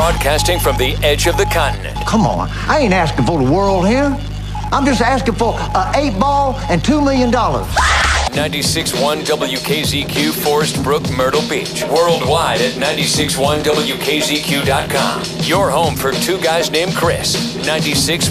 Broadcasting from the edge of the continent. Come on, I ain't asking for the world here. I'm just asking for an 8-ball and $2 million. 96.1 WKZQ, Forest Brook, Myrtle Beach. Worldwide at 96.1WKZQ.com. Your home for two guys named Chris. 96.